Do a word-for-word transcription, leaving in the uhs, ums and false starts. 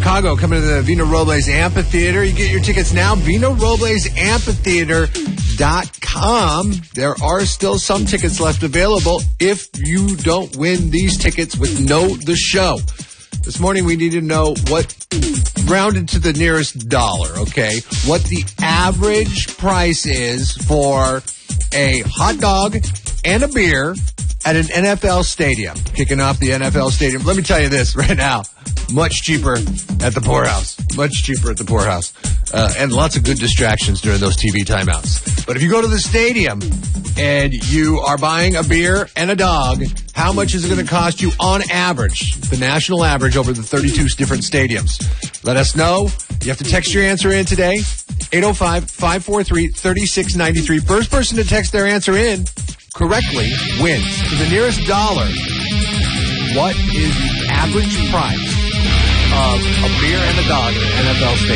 Chicago coming to the Vino Robles Amphitheater. You get your tickets now, vino robles amphitheater dot com. There are still some tickets left available if you don't win these tickets with Know the Show. This morning we need to know what, rounded to the nearest dollar, okay, what the average price is for a hot dog and a beer at an N F L stadium. Kicking off the N F L stadium. Let me tell you this right now. Much cheaper at the poorhouse. Much cheaper at the poorhouse. Uh, and lots of good distractions during those T V timeouts. But if you go to the stadium and you are buying a beer and a dog, how much is it going to cost you on average, the national average over the thirty-two different stadiums? Let us know. You have to text your answer in today. eight oh five, five four three, three six nine three. First person to text their answer in correctly wins. To the nearest dollar, what is the average price of a beer and a dog at an N F L stadium?